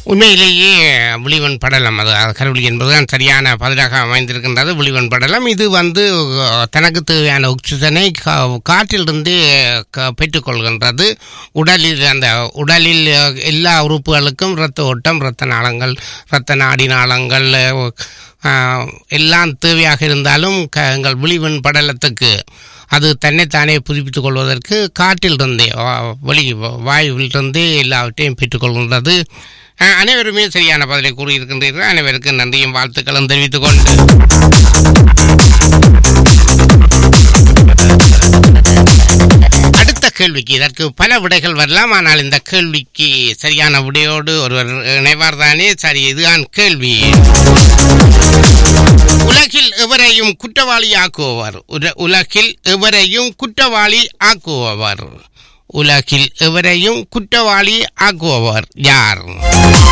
உண்மையிலேயே விழிவன் படலம், அது கருவிழி என்பதுதான் சரியான பதிலாக அமைந்திருக்கின்றது. விழிவன் படலம் இது தனக்கு தேவையான ஆக்சிஜனை காற்றிலிருந்து பெற்றுக்கொள்கின்றது. உடலில் எல்லா உறுப்புகளுக்கும் இரத்த ஓட்டம், இரத்த நாளங்கள், இரத்த நாடி நாளங்கள் எல்லாம் தேவையாக இருந்தாலும் எங்கள் விழிவன் படலத்துக்கு அது தன்னைத்தானே புதுப்பித்துக் கொள்வதற்கு காற்றிலிருந்தே வாயுவிலிருந்தே எல்லாவற்றையும் பெற்றுக்கொள்கின்றது. அனைவருமே சரியான பதிலை கூறியிருக்கின்றீர்கள். அனைவருக்கும் நன்றியும் வாழ்த்துக்களும் தெரிவித்துக் கொண்டு அடுத்த கேள்விக்கு, இதற்கு பல விடைகள் வரலாம், ஆனால் இந்த கேள்விக்கு சரியான விடையோடு ஒருவர் இணைவார் தானே? சரி, இதுதான் கேள்வி. உலகில் எவரையும் குற்றவாளி ஆக்குபவர் உலகில் எவரையும் குற்றவாளி ஆக்குபவர் உலகில் எவரையும் குற்றவாளி ஆக்குபவர் யார்?